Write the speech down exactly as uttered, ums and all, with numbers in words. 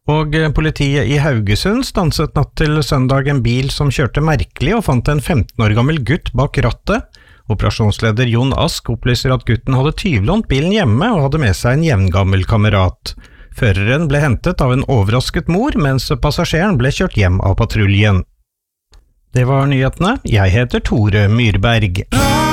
Og politiet i Haugesund stanset natt til søndag en bil som kjørte merkelig og fant en femten år gammel gutt bak rattet. Operasjonsleder Jon Ask opplyser at gutten hadde tyvlånt bilen hjemme og hadde med seg en jevngammel kamerat. Føreren ble hentet av en overrasket mor, mens passasjeren ble kjørt hjem av patruljen. Det var nyhetene. Jeg heter Tore Myrberg.